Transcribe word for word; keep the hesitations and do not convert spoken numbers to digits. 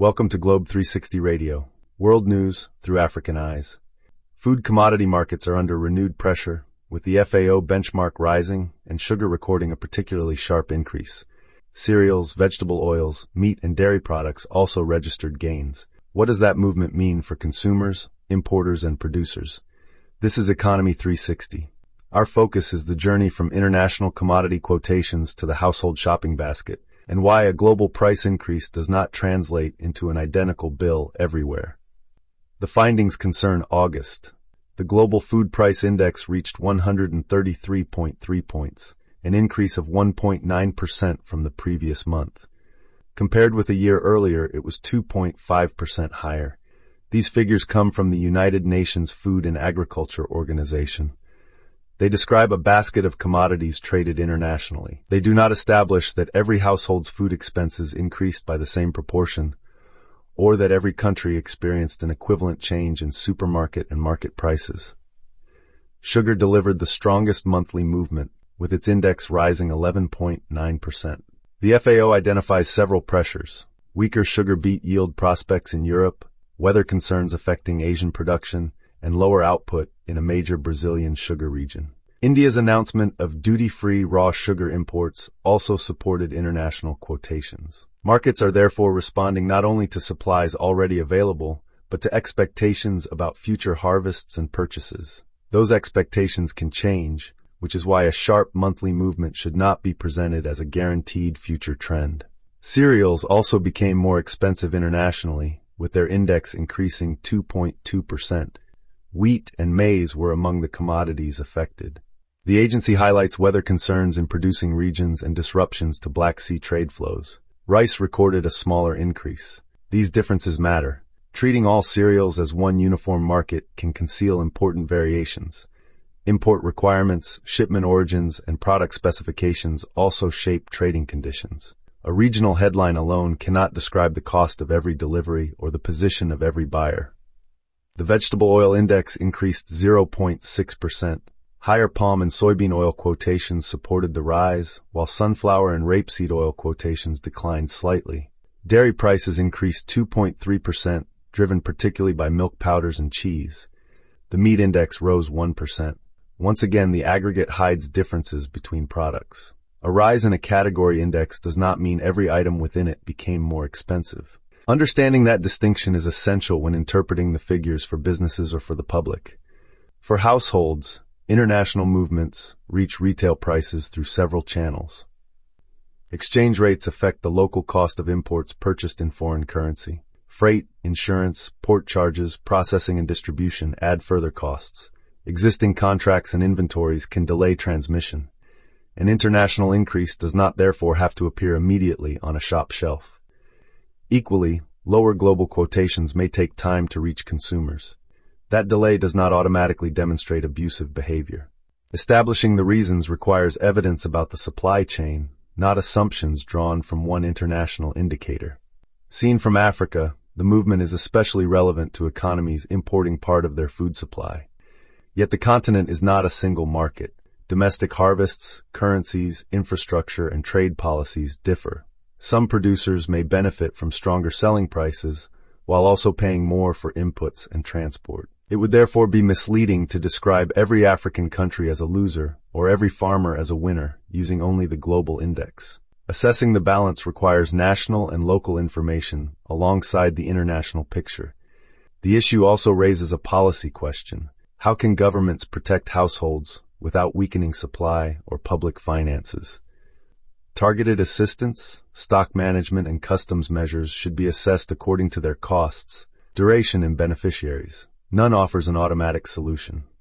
Welcome to Globe three sixty Radio, world news through African eyes. Food commodity markets are under renewed pressure, with the F A O benchmark rising and sugar recording a particularly sharp increase. Cereals, vegetable oils, meat, and dairy products also registered gains. What does that movement mean for consumers, importers, and producers? This is Economy three sixty. Our focus is the journey from international commodity quotations to the household shopping basket, and why a global price increase does not translate into an identical bill everywhere. The findings concern August. The global food price index reached one hundred thirty-three point three points, an increase of one point nine percent from the previous month. Compared with a year earlier, it was two point five percent higher. These figures come from the United Nations Food and Agriculture Organization. They describe a basket of commodities traded internationally. They do not establish that every household's food expenses increased by the same proportion, or that every country experienced an equivalent change in supermarket and market prices. Sugar delivered the strongest monthly movement, with its index rising eleven point nine percent. The F A O identifies several pressures: weaker sugar beet yield prospects in Europe, weather concerns affecting Asian production, and lower output in a major Brazilian sugar region. India's announcement of duty-free raw sugar imports also supported international quotations. Markets are therefore responding not only to supplies already available, but to expectations about future harvests and purchases. Those expectations can change, which is why a sharp monthly movement should not be presented as a guaranteed future trend. Cereals also became more expensive internationally, with their index increasing two point two percent. Wheat and maize were among the commodities affected. The agency highlights weather concerns in producing regions and disruptions to Black Sea trade flows. Rice recorded a smaller increase. These differences matter. Treating all cereals as one uniform market can conceal important variations. Import requirements, shipment origins, and product specifications also shape trading conditions. A regional headline alone cannot describe the cost of every delivery or the position of every buyer. The vegetable oil index increased zero point six percent. Higher palm and soybean oil quotations supported the rise, while sunflower and rapeseed oil quotations declined slightly. Dairy prices increased two point three percent, driven particularly by milk powders and cheese. The meat index rose one percent. Once again, the aggregate hides differences between products. A rise in a category index does not mean every item within it became more expensive. Understanding that distinction is essential when interpreting the figures for businesses or for the public. For households, international movements reach retail prices through several channels. Exchange rates affect the local cost of imports purchased in foreign currency. Freight, insurance, port charges, processing and distribution add further costs. Existing contracts and inventories can delay transmission. An international increase does not therefore have to appear immediately on a shop shelf. Equally, lower global quotations may take time to reach consumers. That delay does not automatically demonstrate abusive behavior. Establishing the reasons requires evidence about the supply chain, not assumptions drawn from one international indicator. Seen from Africa, the movement is especially relevant to economies importing part of their food supply. Yet the continent is not a single market. Domestic harvests, currencies, infrastructure, and trade policies differ. Some producers may benefit from stronger selling prices, while also paying more for inputs and transport. It would therefore be misleading to describe every African country as a loser or every farmer as a winner using only the global index. Assessing the balance requires national and local information alongside the international picture. The issue also raises a policy question. How can governments protect households without weakening supply or public finances? Targeted assistance, stock management, and customs measures should be assessed according to their costs, duration, and beneficiaries. None offers an automatic solution.